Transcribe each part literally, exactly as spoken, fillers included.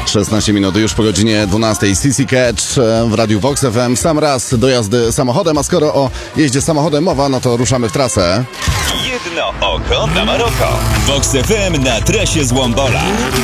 szesnaście minut już po godzinie dwunastej. C C Catch w Radiu Vox F M. Sam raz do jazdy samochodem, a skoro o jeździe samochodem mowa, no to ruszamy w trasę. Jedno oko na Maroko. Vox F M na trasie z Łombola.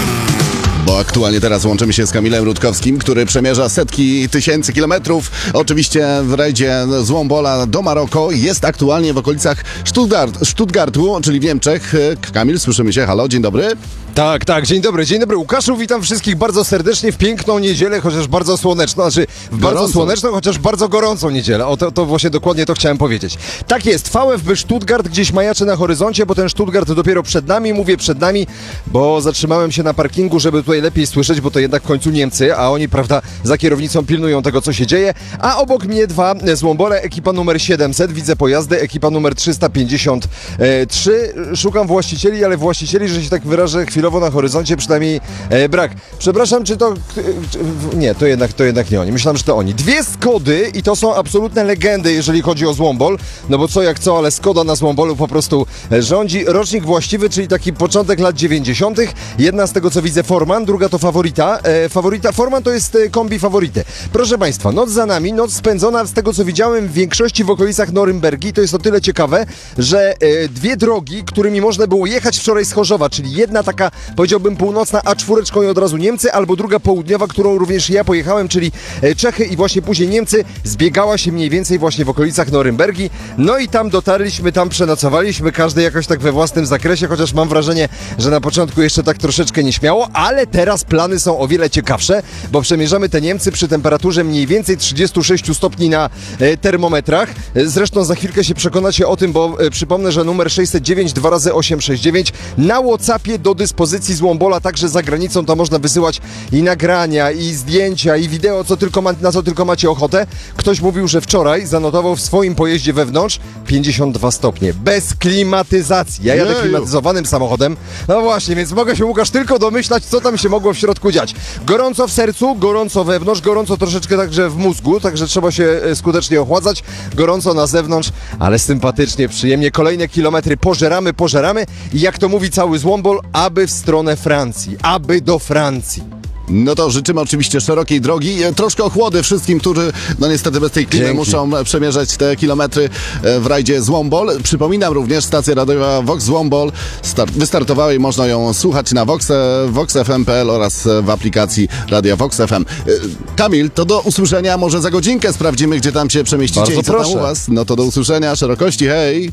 Bo aktualnie teraz łączymy się z Kamilem Rutkowskim, który przemierza setki tysięcy kilometrów. Oczywiście w rajdzie z Łombola do Maroko. Jest aktualnie w okolicach Stuttgart, Stuttgartu, czyli w Niemczech. Kamil, słyszymy się. Halo, dzień dobry. Tak, tak, dzień dobry, dzień dobry Łukaszu, witam wszystkich bardzo serdecznie w piękną niedzielę, chociaż bardzo słoneczną, znaczy w Gorąco. bardzo słoneczną, chociaż bardzo gorącą niedzielę, o to, to właśnie dokładnie to chciałem powiedzieć. Tak jest, V F B Stuttgart gdzieś majaczy na horyzoncie, bo ten Stuttgart dopiero przed nami, mówię przed nami, bo zatrzymałem się na parkingu, żeby tutaj lepiej słyszeć, bo to jednak w końcu Niemcy, a oni, prawda, za kierownicą pilnują tego, co się dzieje, a obok mnie dwa z Łombola, ekipa numer siedemset, widzę pojazdy, ekipa numer trzysta pięćdziesiąt trzy, szukam właścicieli, ale właścicieli, że się tak wyrażę, chwilowo na horyzoncie przynajmniej e, brak. Przepraszam, czy to... Czy, nie, to jednak, to jednak nie oni. Myślałem, że to oni. Dwie Skody i to są absolutne legendy, jeżeli chodzi o Złombol, no bo co jak co, ale Skoda na Złombolu po prostu rządzi. Rocznik właściwy, czyli taki początek lat dziewięćdziesiątych. Jedna z tego, co widzę, Forman, druga to Favorita. E, favorita Forman to jest e, kombi Favority. Proszę Państwa, noc za nami, noc spędzona z tego, co widziałem w większości w okolicach Norymbergi. To jest o tyle ciekawe, że e, dwie drogi, którymi można było jechać wczoraj z Chorzowa, czyli jedna taka, powiedziałbym, północna A cztery i od razu Niemcy, albo druga południowa, którą również ja pojechałem, czyli Czechy i właśnie później Niemcy, zbiegała się mniej więcej właśnie w okolicach Norymbergi. No i tam dotarliśmy, tam przenocowaliśmy, każdy jakoś tak we własnym zakresie, chociaż mam wrażenie, że na początku jeszcze tak troszeczkę nieśmiało, ale teraz plany są o wiele ciekawsze, bo przemierzamy te Niemcy przy temperaturze mniej więcej trzydziestu sześciu stopni na e, termometrach. Zresztą za chwilkę się przekonacie o tym, bo e, przypomnę, że numer sześćset dziewięć dwa razy osiem sześć dziewięć na WhatsAppie do dyspozycji z Łombola, także za granicą to można wysyłać i nagrania, i zdjęcia, i wideo, co tylko ma, na co tylko macie ochotę. Ktoś mówił, że wczoraj zanotował w swoim pojeździe wewnątrz pięćdziesiąt dwa stopnie, bez klimatyzacji. Ja jadę Jeju. klimatyzowanym samochodem, no właśnie, więc mogę się, Łukasz, tylko domyślać, co tam się mogło w środku dziać. Gorąco w sercu, gorąco wewnątrz, gorąco troszeczkę także w mózgu, także trzeba się skutecznie ochładzać, gorąco na zewnątrz, ale sympatycznie, przyjemnie. Kolejne kilometry pożeramy, pożeramy i jak to mówi cały Złombol, aby w stronę Francji, aby do Francji. No to życzymy oczywiście szerokiej drogi, troszkę ochłody wszystkim, którzy no niestety bez tej klimy Dzięki. muszą przemierzać te kilometry w rajdzie Złombol. Przypominam również, stacja radiowa Vox Złombol start, wystartowała i można ją słuchać na Vox, vox f m kropka p l oraz w aplikacji Radia Vox F M. Kamil, to do usłyszenia, może za godzinkę sprawdzimy, gdzie tam się przemieścicie. Bardzo i co proszę. tam u was. No to do usłyszenia, szerokości, hej!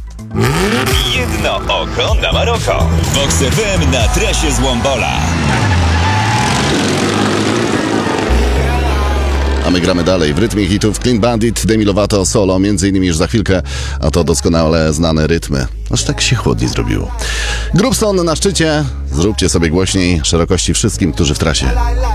Jedno oko na Maroko. Vox F M na trasie z Łombola. A my gramy dalej w rytmie hitów Clean Bandit, Demi Lovato, Solo, między innymi już za chwilkę, a to doskonale znane rytmy. Aż tak się chłodniej zrobiło. Grubson na szczycie, zróbcie sobie głośniej, szerokości wszystkim, którzy w trasie.